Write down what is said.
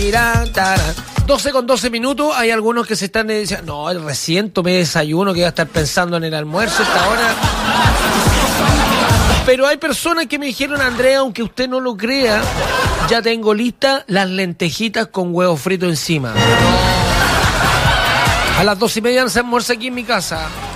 12 con 12 minutos. Hay algunos que se están diciendo, no, recién tomé desayuno, que voy a estar pensando en el almuerzo esta hora. Pero hay personas que me dijeron, Andrea, aunque usted no lo crea, ya tengo listas las lentejitas con huevo frito encima. A las 2:30 se almuerza aquí en mi casa.